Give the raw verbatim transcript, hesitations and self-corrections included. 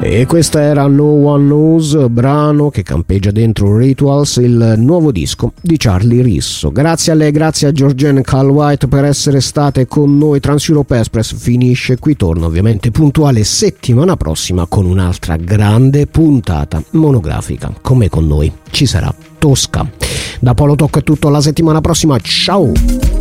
E questa era No One Knows, brano che campeggia dentro Rituals, il nuovo disco di Charlie Risso. Grazie a lei, grazie a Georgienne Carl White per essere state con noi. Trans Europe Express finisce qui, torna ovviamente puntuale settimana prossima con un'altra grande puntata monografica. Come con noi ci sarà Tosca. Da Polo Talk è tutto, la settimana prossima, ciao!